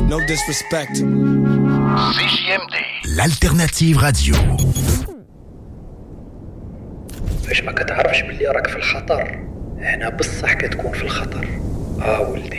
No disrespect. CJMD. L'alternative radio. فاش ما كتعرفش باللي راك في الخطر هنا بصح كتكون في الخطر ولدي